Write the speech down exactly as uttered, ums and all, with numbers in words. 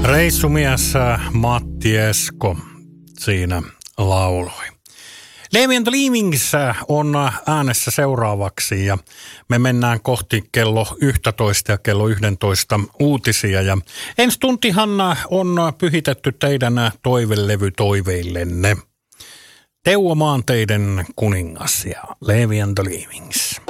Reissumies Matti Esko siinä lauloi. Levi and the Leavings on äänessä seuraavaksi ja me mennään kohti kello yksitoista ja kello yksitoista uutisia. Ja ensi tuntihan on pyhitetty teidän toivelevytoiveillenne. Teuvo Maanteiden kuningas ja Levi and the Leavings.